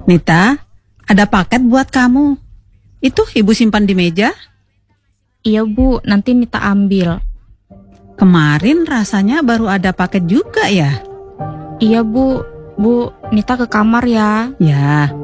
Nita, ada paket buat kamu. Itu ibu simpan di meja. Iya Bu, nanti Nita ambil. Kemarin rasanya baru ada paket juga ya? Iya Bu, Nita ke kamar ya. Ya,